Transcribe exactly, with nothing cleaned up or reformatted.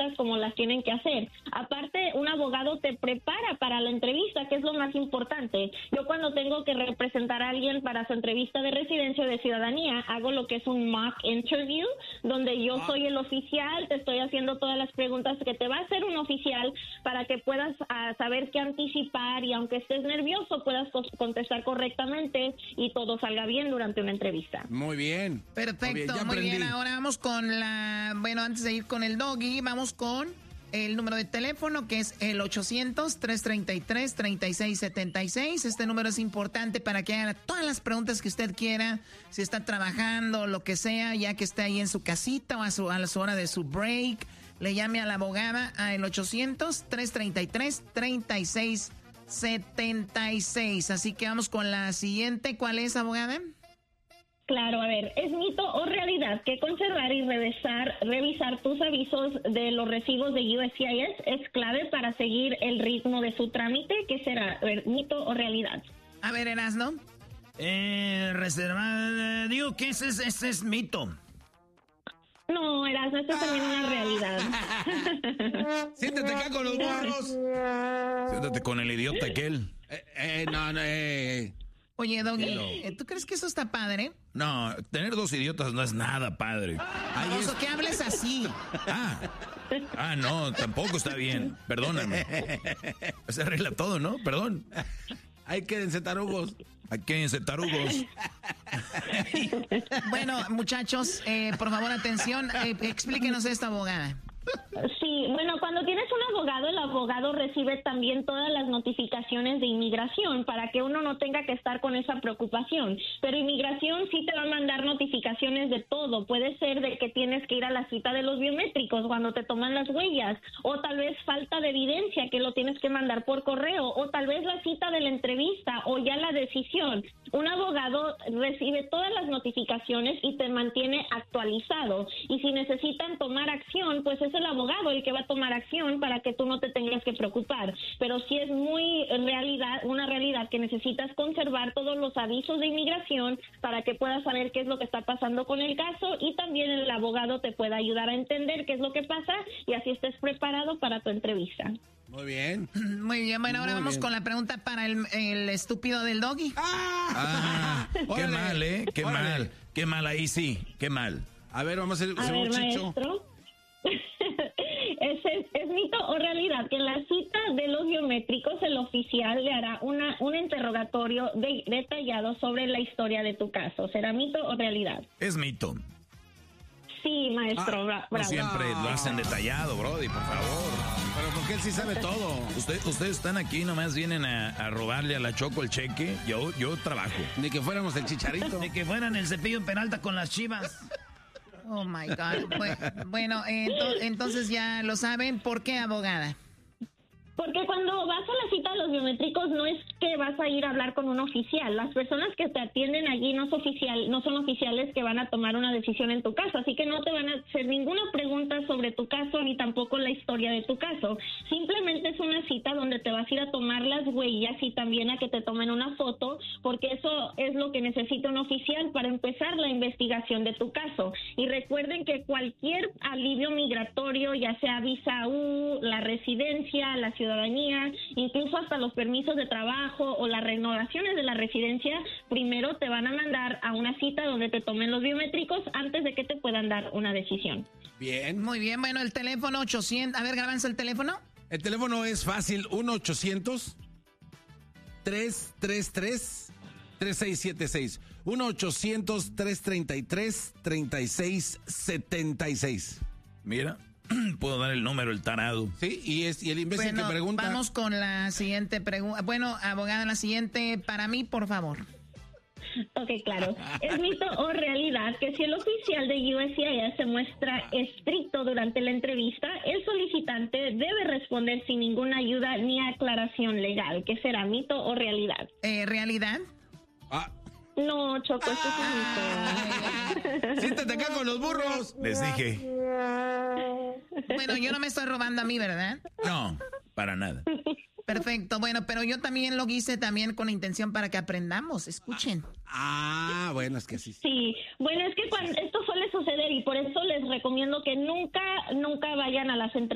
preguntas como las tienen que hacer. Aparte, un abogado te prepara para la entrevista, que es lo más importante. Yo cuando tengo que representar a alguien para su entrevista de residencia o de ciudadanía, hago lo que es un mock interview, donde yo ah. soy el oficial, te estoy haciendo todas las preguntas que te va a hacer un oficial para que puedas uh, saber qué anticipar y aunque estés nervioso puedas co- contestar correctamente y todo salga bien durante una entrevista. Muy bien. Perfecto, muy bien. Muy bien. Ahora vamos con la... Bueno, antes de ir con el Doggy, vamos con el número de teléfono que es el ochocientos, trescientos treinta y tres, treinta y seis setenta y seis. Este número es importante para que haga todas las preguntas que usted quiera, si está trabajando, lo que sea, ya que esté ahí en su casita o a su, a su hora de su break. Le llame a la abogada al ochocientos, trescientos treinta y tres, treinta y seis setenta y seis. Así que vamos con la siguiente. ¿Cuál es, abogada? Claro, a ver, ¿es mito o realidad que conservar y revisar, revisar tus avisos de los recibos de U S C I S es clave para seguir el ritmo de su trámite? ¿Qué será? A ver, ¿mito o realidad? A ver, Erasno. Eh, reservar, digo que ese es, ese es mito. No, Erasmo, esto es también una realidad. Siéntate acá con los burros. Siéntate con el idiota aquel. Eh, eh, no, no, eh. Oye, Doggy, ¿tú crees que eso está padre? No, tener dos idiotas no es nada padre. Ay, eso es... que hables así. Ah, ah, no, tampoco está bien. Perdóname. Se arregla todo, ¿no? Perdón. Hay que encetarugos. Hay que encetarugos. Bueno, muchachos, eh, por favor, atención. Eh, explíquenos esto, abogada. Sí, bueno, cuando tienes un abogado, el abogado recibe también todas las notificaciones de inmigración para que uno no tenga que estar con esa preocupación. Pero inmigración sí te va a mandar notificaciones de todo. Puede ser de que tienes que ir a la cita de los biométricos cuando te toman las huellas, o tal vez falta de evidencia que lo tienes que mandar por correo, o tal vez la cita de la entrevista o ya la decisión. Un abogado recibe todas las notificaciones y te mantiene actualizado. Y si necesitan tomar acción, pues es el abogado el que va a tomar acción para que tú no te tengas que preocupar. Pero sí es muy realidad, una realidad que necesitas conservar todos los avisos de inmigración para que puedas saber qué es lo que está pasando con el caso y también el abogado te pueda ayudar a entender qué es lo que pasa y así estés preparado para tu entrevista. Muy bien. Muy bien, bueno, ahora Muy vamos bien. con la pregunta para el, el estúpido del Doggy. Ah, ah qué mal, ¿eh? Qué Órale. mal. Qué mal ahí sí, qué mal. A ver, vamos a hacer a ver, maestro. ¿Es, es, ¿Es mito o realidad que en la cita de los biométricos el oficial le hará una un interrogatorio de, detallado sobre la historia de tu caso? ¿Será mito o realidad? Es mito. Sí, maestro, ah, bravo. No siempre lo hacen detallado, Brody, por favor. Pero porque él sí sabe todo. Usted, ustedes están aquí, nomás vienen a, a robarle a la Choco el cheque. Yo, yo trabajo. Ni que fuéramos el Chicharito. Ni que fueran el Cepillo Peralta con las Chivas. Oh, my God. Bueno, ento- entonces ya lo saben. ¿Por qué, abogada? Porque cuando vas a la cita de los biométricos no es que vas a ir a hablar con un oficial. Las personas que te atienden allí no, es oficial, no son oficiales que van a tomar una decisión en tu caso. Así que no te van a hacer ninguna pregunta sobre tu caso ni tampoco la historia de tu caso. Simplemente es una cita donde te vas a ir a tomar las huellas y también a que te tomen una foto, porque eso es lo que necesita un oficial para empezar la investigación de tu caso. Y recuerden que cualquier alivio migratorio, ya sea visa U, la residencia, la ciudadanía, incluso hasta los permisos de trabajo o las renovaciones de la residencia, primero te van a mandar a una cita donde te tomen los biométricos antes de que te puedan dar una decisión. Bien. Muy bien, bueno, el teléfono ochocientos, a ver, Garbanzo, el teléfono. El teléfono es fácil, uno ochocientos, trescientos treinta y tres, treinta y seis setenta y seis. uno ochocientos, trescientos treinta y tres, treinta y seis setenta y seis. Mira. Puedo dar el número, el tarado. Sí, y, es, y el imbécil bueno, que pregunta. Vamos con la siguiente pregunta. Bueno, abogada, la siguiente para mí, por favor. Ok, claro. ¿Es mito o realidad que si el oficial de U S C I S se muestra estricto durante la entrevista, el solicitante debe responder sin ninguna ayuda ni aclaración legal? ¿Qué será, mito o realidad? Eh, ¿Realidad? Ah. No, Choco, esto es un mito. Siéntate acá con los burros. Les dije. Bueno, yo no me estoy robando a mí, ¿verdad? No, para nada. Perfecto, bueno, pero yo también lo hice también con intención para que aprendamos, escuchen. Ah, bueno, es que sí. Sí, bueno, es que cuando esto suele suceder y por eso les recomiendo que nunca, nunca vayan a las entrevistas